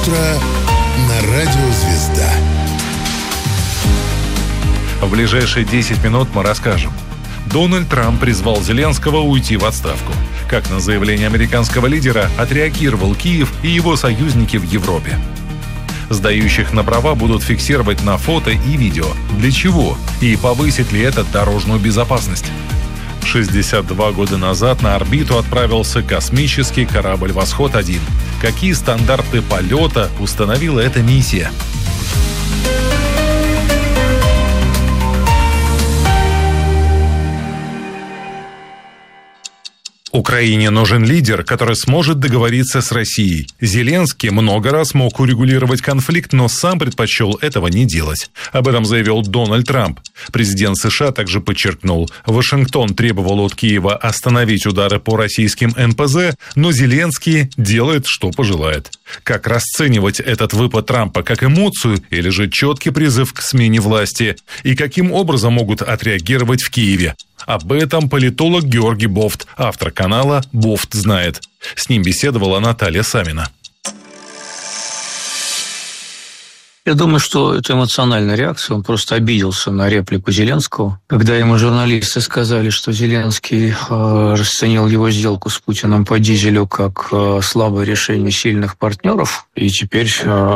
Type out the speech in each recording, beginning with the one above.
утро на Радио Звезда. В ближайшие 10 минут мы расскажем. Дональд Трамп призвал Зеленского уйти в отставку. Как на заявление американского лидера отреагировал Киев и его союзники в Европе. Сдающих на права будут фиксировать на фото и видео. Для чего? И повысит ли это дорожную безопасность? 62 года назад на орбиту отправился космический корабль «Восход-1». Какие стандарты полета установила эта миссия? Украине нужен лидер, который сможет договориться с Россией. Зеленский много раз мог урегулировать конфликт, но сам предпочел этого не делать. Об этом заявил Дональд Трамп. Президент США также подчеркнул, Вашингтон требовал от Киева остановить удары по российским НПЗ, но Зеленский делает, что пожелает. Как расценивать этот выпад Трампа, как эмоцию или же четкий призыв к смене власти? И каким образом могут отреагировать в Киеве? Об этом политолог Георгий Бофт, автор канала «Бофт знает». С ним беседовала Наталья Самина. Я думаю, что это эмоциональная реакция. Он просто обиделся на реплику Зеленского. Когда ему журналисты сказали, что Зеленский расценил его сделку с Путиным по дизелю как слабое решение сильных партнеров. И теперь,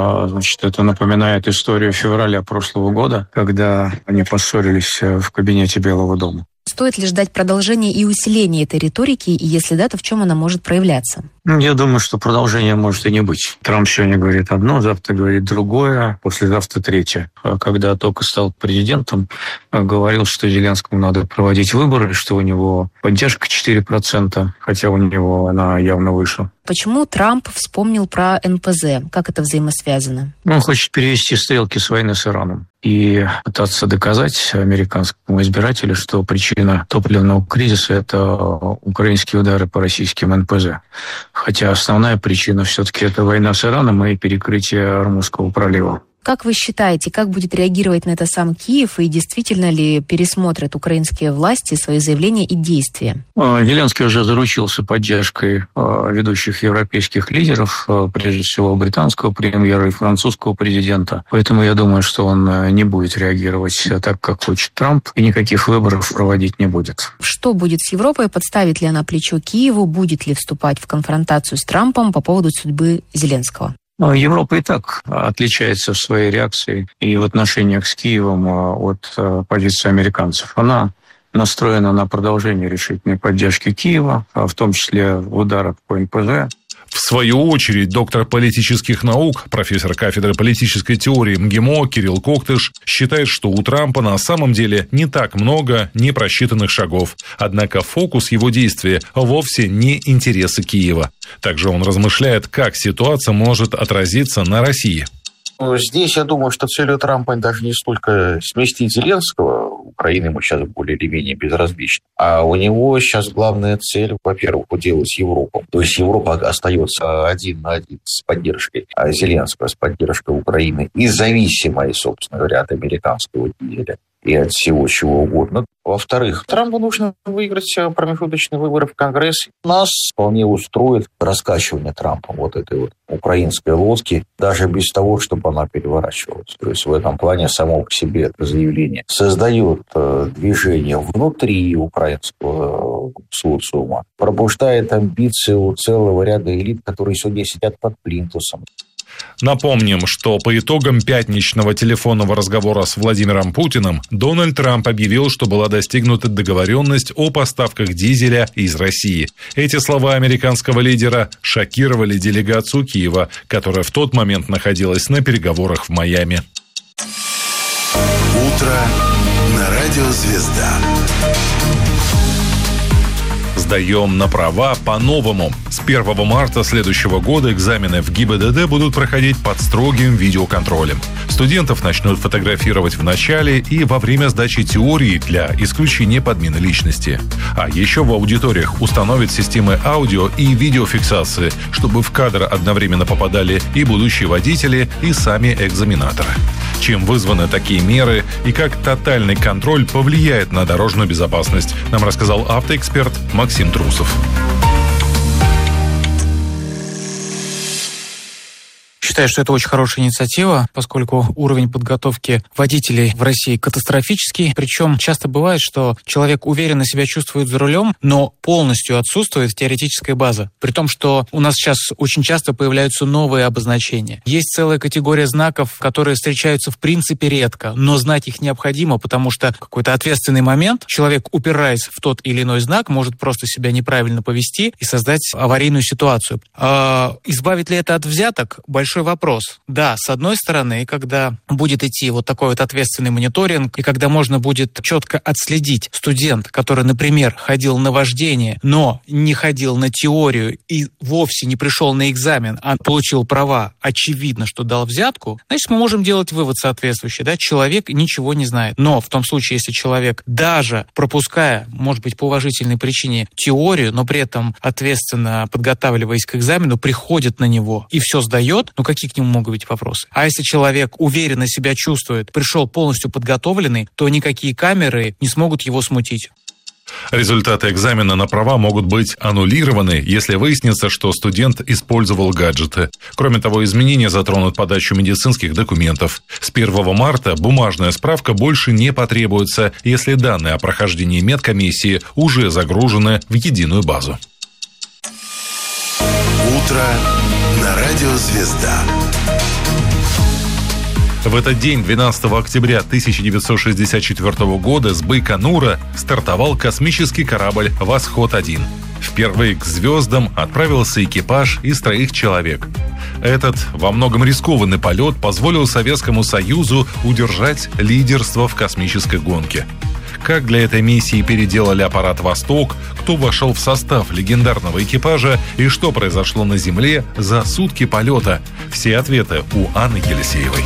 это напоминает историю февраля прошлого года, когда они поссорились в кабинете Белого дома. Стоит ли ждать продолжения и усиления этой риторики, и если да, то в чем она может проявляться? Я думаю, что продолжения может и не быть. Трамп сегодня говорит одно, завтра говорит другое, послезавтра третье. Когда только стал президентом, говорил, что Зеленскому надо проводить выборы, что у него поддержка 4%, хотя у него она явно выше. Почему Трамп вспомнил про НПЗ? Как это взаимосвязано? Он хочет перевести стрелки с войны с Ираном и пытаться доказать американскому избирателю, что причина топливного кризиса – это украинские удары по российским НПЗ. Хотя основная причина все-таки это война с Ираном и перекрытие Ормузского пролива. Как вы считаете, как будет реагировать на это сам Киев, и действительно ли пересмотрят украинские власти свои заявления и действия? Зеленский уже заручился поддержкой ведущих европейских лидеров, прежде всего британского премьера и французского президента. Поэтому я думаю, что он не будет реагировать так, как хочет Трамп, и никаких выборов проводить не будет. Что будет с Европой? Подставит ли она плечо Киеву? Будет ли вступать в конфронтацию с Трампом по поводу судьбы Зеленского? Европа и так отличается в своей реакции и в отношениях с Киевом от позиции американцев. Она настроена на продолжение решительной поддержки Киева, в том числе в ударах по НПЗ. В свою очередь, доктор политических наук, профессор кафедры политической теории МГИМО Кирилл Коктыш считает, что у Трампа на самом деле не так много непросчитанных шагов. Однако фокус его действия вовсе не интересы Киева. Также он размышляет, как ситуация может отразиться на России. Здесь, я думаю, что целью Трампа даже не столько сместить Зеленского, Украина ему сейчас более или менее безразлична, а у него сейчас главная цель, во-первых, уделать Европу. То есть Европа остается один на один с поддержкой Зеленского, с поддержкой Украины и зависимой, собственно говоря, от американского дизеля и от всего чего угодно. Во-вторых, Трампу нужно выиграть промежуточные выборы в Конгресс. Нас вполне устроит раскачивание Трампа вот этой вот украинской лодки, даже без того, чтобы она переворачивалась. То есть в этом плане само по себе это заявление создает движение внутри украинского социума, пробуждает амбиции у целого ряда элит, которые сегодня сидят под плинтусом. Напомним, что по итогам пятничного телефонного разговора с Владимиром Путиным Дональд Трамп объявил, что была достигнута договоренность о поставках дизеля из России. Эти слова американского лидера шокировали делегацию Киева, которая в тот момент находилась на переговорах в Майами. Утро на Радио Звезда. Сдаем на права по-новому. С 1 марта следующего года экзамены в ГИБДД будут проходить под строгим видеоконтролем. Студентов начнут фотографировать в начале и во время сдачи теории для исключения подмены личности. А еще в аудиториях установят системы аудио и видеофиксации, чтобы в кадр одновременно попадали и будущие водители, и сами экзаменаторы. Чем вызваны такие меры и как тотальный контроль повлияет на дорожную безопасность, нам рассказал автоэксперт Максим Трусов. считаю, что это очень хорошая инициатива, поскольку уровень подготовки водителей в России катастрофический. Причем часто бывает, что человек уверенно себя чувствует за рулем, но полностью отсутствует теоретическая база. При том, что у нас сейчас очень часто появляются новые обозначения. Есть целая категория знаков, которые встречаются в принципе редко, но знать их необходимо, потому что в какой-то ответственный момент человек, упираясь в тот или иной знак, может просто себя неправильно повести и создать аварийную ситуацию. Избавит ли это от взяток? Большой вопрос. Да, с одной стороны, когда будет идти вот такой вот ответственный мониторинг, и когда можно будет четко отследить студент, который, например, ходил на вождение, но не ходил на теорию и вовсе не пришел на экзамен, а получил права, очевидно, что дал взятку, значит, мы можем делать вывод соответствующий, да, человек ничего не знает. Но в том случае, если человек, даже пропуская, может быть, по уважительной причине теорию, но при этом ответственно подготавливаясь к экзамену, приходит на него и все сдает, ну какие к нему могут быть вопросы? А если человек уверенно себя чувствует, пришел полностью подготовленный, то никакие камеры не смогут его смутить. Результаты экзамена на права могут быть аннулированы, если выяснится, что студент использовал гаджеты. Кроме того, изменения затронут подачу медицинских документов. С 1 марта бумажная справка больше не потребуется, если данные о прохождении медкомиссии уже загружены в единую базу. Утро на радио «Звезда». В этот день, 12 октября 1964 года, с Байконура стартовал космический корабль «Восход-1». Впервые к звездам отправился экипаж из 3 человек. Этот во многом рискованный полет позволил Советскому Союзу удержать лидерство в космической гонке. Как для этой миссии переделали аппарат «Восток», кто вошел в состав легендарного экипажа и что произошло на Земле за сутки полета. Все ответы у Анны Елисеевой.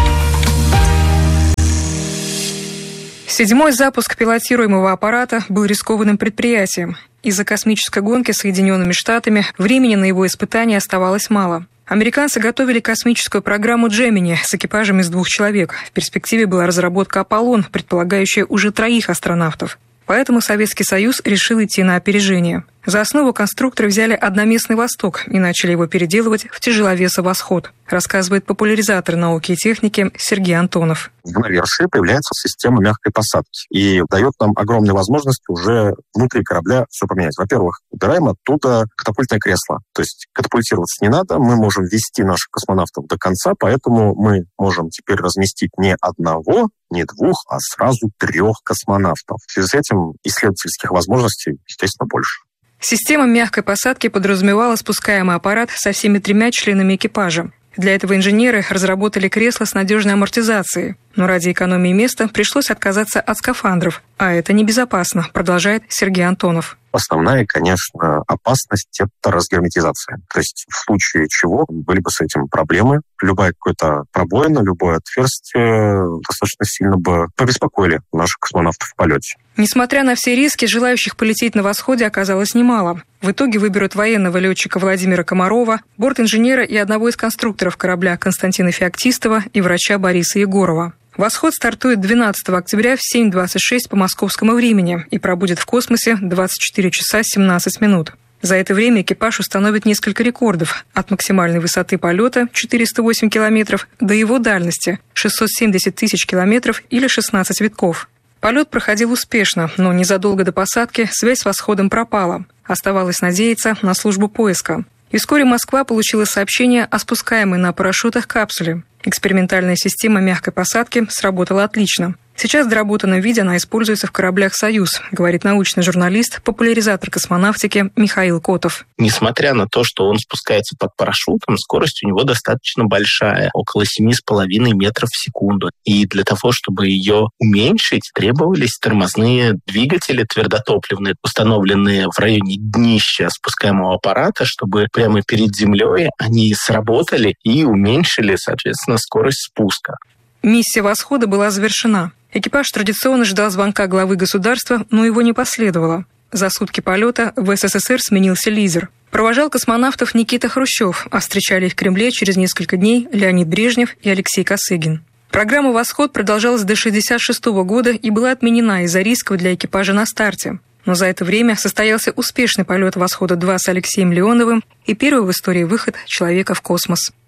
7-й запуск пилотируемого аппарата был рискованным предприятием. Из-за космической гонки с Соединенными Штатами времени на его испытания оставалось мало. Американцы готовили космическую программу «Джемини» с экипажем из 2 человек. В перспективе была разработка «Аполлон», предполагающая уже 3 астронавтов. Поэтому Советский Союз решил идти на опережение. За основу конструкторы взяли одноместный «Восток» и начали его переделывать в тяжеловеса «Восход», рассказывает популяризатор науки и техники Сергей Антонов. В вершине появляется система мягкой посадки и дает нам огромные возможности уже внутри корабля все поменять. Во-первых, убираем оттуда катапультное кресло. То есть катапультироваться не надо, мы можем вести наших космонавтов до конца, поэтому мы можем теперь разместить не 1, не 2, а сразу 3 космонавтов. В связи с этим исследовательских возможностей, естественно, больше. Система мягкой посадки подразумевала спускаемый аппарат со всеми 3 членами экипажа. Для этого инженеры разработали кресло с надежной амортизацией. Но ради экономии места пришлось отказаться от скафандров. А это небезопасно, продолжает Сергей Антонов. Основная, конечно, опасность – это разгерметизация. То есть в случае чего были бы с этим проблемы. Любая какая-то пробоина, любое отверстие достаточно сильно бы побеспокоили наших космонавтов в полете. Несмотря на все риски, желающих полететь на «Восходе» оказалось немало. В итоге выберут военного летчика Владимира Комарова, бортинженера и одного из конструкторов корабля Константина Феоктистова и врача Бориса Егорова. «Восход» стартует 12 октября в 7:26 по московскому времени и пробудет в космосе 24 часа 17 минут. За это время экипаж установит несколько рекордов – от максимальной высоты полета 408 километров до его дальности – 670 тысяч километров или 16 витков. Полет проходил успешно, но незадолго до посадки связь с «Восходом» пропала. Оставалось надеяться на службу поиска. И вскоре Москва получила сообщение о спускаемой на парашютах капсуле. Экспериментальная система мягкой посадки сработала отлично. Сейчас в доработанном виде она используется в кораблях «Союз», говорит научный журналист, популяризатор космонавтики Михаил Котов. Несмотря на то, что он спускается под парашютом, скорость у него достаточно большая, около 7,5 метров в секунду. И для того, чтобы ее уменьшить, требовались тормозные двигатели твердотопливные, установленные в районе днища спускаемого аппарата, чтобы прямо перед землей они сработали и уменьшили, соответственно, скорость спуска. Миссия «Восхода» была завершена. Экипаж традиционно ждал звонка главы государства, но его не последовало. За сутки полета в СССР сменился лидер. Провожал космонавтов Никита Хрущев, а встречали их в Кремле через несколько дней Леонид Брежнев и Алексей Косыгин. Программа «Восход» продолжалась до 1966 года и была отменена из-за рисков для экипажа на старте. Но за это время состоялся успешный полет «Восхода-2» с Алексеем Леоновым и первый в истории выход человека в космос.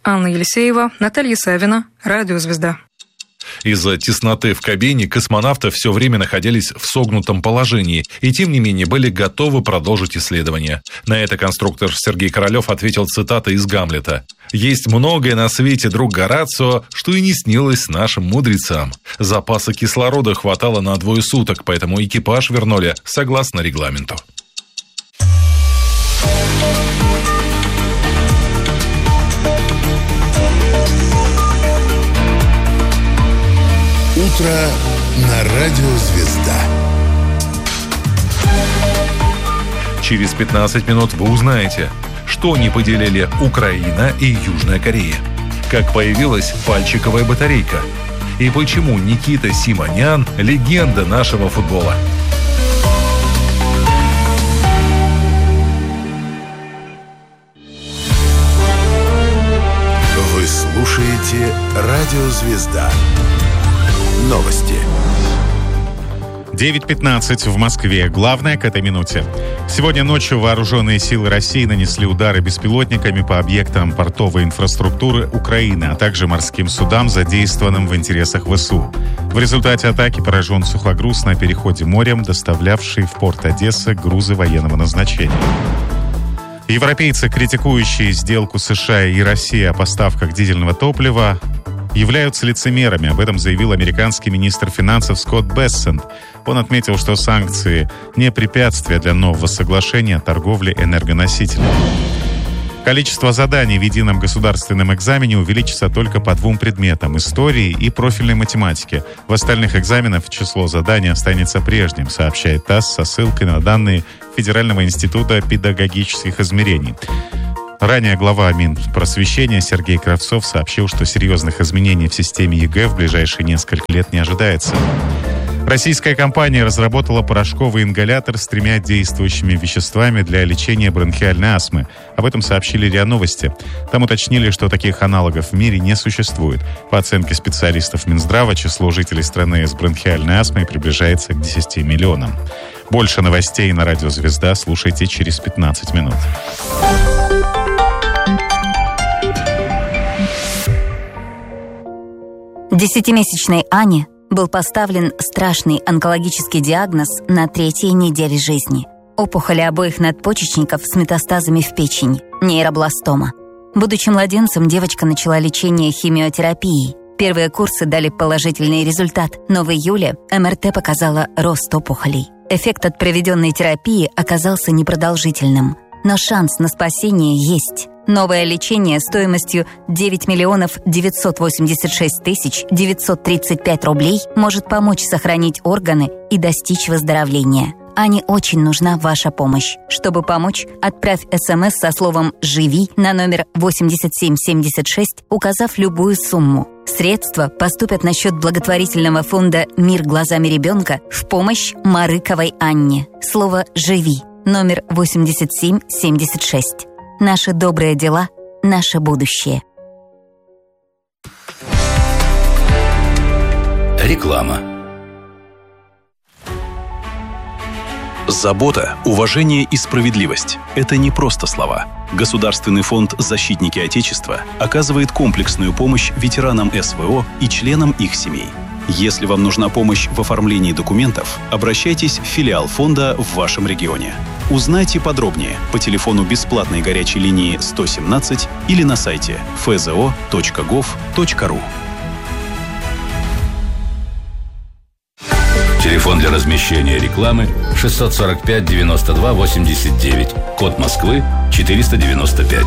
Анна Елисеева, Наталья Савина, Радио «Звезда». Из-за тесноты в кабине космонавты все время находились в согнутом положении и, тем не менее, были готовы продолжить исследования. На это конструктор Сергей Королев ответил цитатой из «Гамлета». «Есть многое на свете, друг Горацио, что и не снилось нашим мудрецам. Запаса кислорода хватало на 2 суток, поэтому экипаж вернули согласно регламенту». Утро на радио «Звезда». Через 15 минут вы узнаете, что не поделили Украина и Южная Корея, как появилась пальчиковая батарейка и почему Никита Симонян – легенда нашего футбола. Вы слушаете радио «Звезда». Новости. 9:15 в Москве. Главное к этой минуте. Сегодня ночью вооруженные силы России нанесли удары беспилотниками по объектам портовой инфраструктуры Украины, а также морским судам, задействованным в интересах ВСУ. В результате атаки поражен сухогруз на переходе морем, доставлявший в порт Одессы грузы военного назначения. Европейцы, критикующие сделку США и России о поставках дизельного топлива, являются лицемерами. Об этом заявил американский министр финансов Скотт Бессент. Он отметил, что санкции не препятствие для нового соглашения о торговле энергоносителями. Количество заданий в едином государственном экзамене увеличится только по 2 предметам – истории и профильной математике. В остальных экзаменах число заданий останется прежним, сообщает ТАСС со ссылкой на данные Федерального института педагогических измерений. Ранее глава Минпросвещения Сергей Кравцов сообщил, что серьезных изменений в системе ЕГЭ в ближайшие несколько лет не ожидается. Российская компания разработала порошковый ингалятор с 3 действующими веществами для лечения бронхиальной астмы. Об этом сообщили РИА Новости. Там уточнили, что таких аналогов в мире не существует. По оценке специалистов Минздрава, число жителей страны с бронхиальной астмой приближается к 10 миллионам. Больше новостей на радио «Звезда» слушайте через 15 минут. Десятимесячной Ане был поставлен страшный онкологический диагноз на 3-й неделе жизни. Опухоли обоих надпочечников с метастазами в печени, нейробластома. Будучи младенцем, девочка начала лечение химиотерапией. Первые курсы дали положительный результат, но в июле МРТ показала рост опухолей. Эффект от проведенной терапии оказался непродолжительным, но шанс на спасение есть. Новое лечение стоимостью 9 миллионов 986 тысяч 935 рублей может помочь сохранить органы и достичь выздоровления. Ане очень нужна ваша помощь. Чтобы помочь, отправь СМС со словом «Живи» на номер 8776, указав любую сумму. Средства поступят на счет благотворительного фонда «Мир глазами ребенка» в помощь Марыковой Анне. Слово «Живи» номер 8776. Наши добрые дела – наше будущее. Реклама. Забота, уважение и справедливость – это не просто слова. Государственный фонд «Защитники Отечества» оказывает комплексную помощь ветеранам СВО и членам их семей. Если вам нужна помощь в оформлении документов, обращайтесь в филиал фонда в вашем регионе. Узнайте подробнее по телефону бесплатной горячей линии 117 или на сайте fzo.gov.ru. Телефон для размещения рекламы 645 92 89. Код Москвы 495.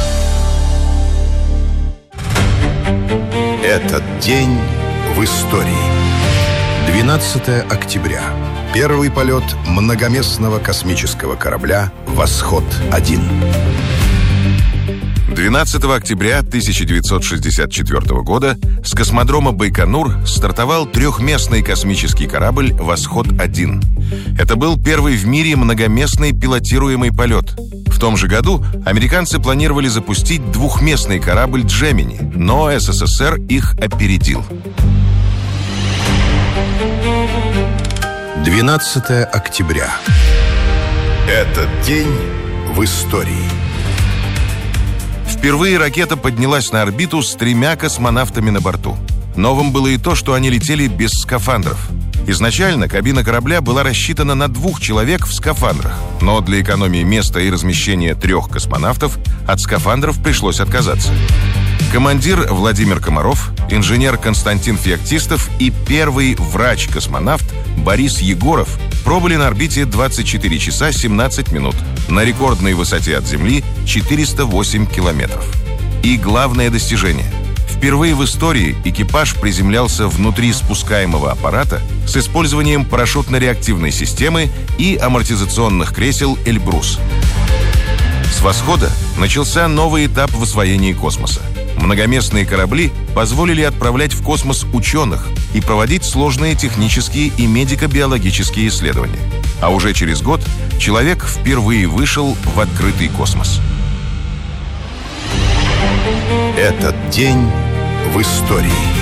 Этот день в истории. 12 октября. Первый полет многоместного космического корабля «Восход-1». 12 октября 1964 года с космодрома Байконур стартовал 3-местный космический корабль «Восход-1». Это был первый в мире многоместный пилотируемый полет. В том же году американцы планировали запустить 2-местный корабль «Джемини», но СССР их опередил. 12 октября. Этот день в истории. Впервые ракета поднялась на орбиту с 3 космонавтами на борту. Новым было и то, что они летели без скафандров. Изначально кабина корабля была рассчитана на 2 человек в скафандрах, но для экономии места и размещения 3 космонавтов от скафандров пришлось отказаться. Командир Владимир Комаров, инженер Константин Феоктистов и первый врач-космонавт Борис Егоров пробыли на орбите 24 часа 17 минут на рекордной высоте от Земли 408 километров. И главное достижение – впервые в истории экипаж приземлялся внутри спускаемого аппарата с использованием парашютно-реактивной системы и амортизационных кресел «Эльбрус». С восхода начался новый этап в освоении космоса. Многоместные корабли позволили отправлять в космос ученых и проводить сложные технические и медико-биологические исследования. А уже через год человек впервые вышел в открытый космос. Этот день в истории.